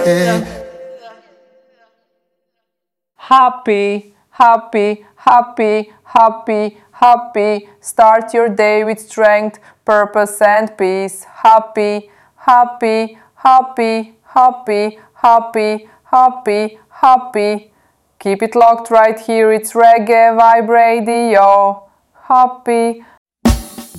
Happy, happy, happy, happy, happy. Start your day with strength, purpose, and peace. Happy, happy, happy, happy, happy, happy, happy. Keep it locked right here, it's Reggae Vibe Radio. Happy,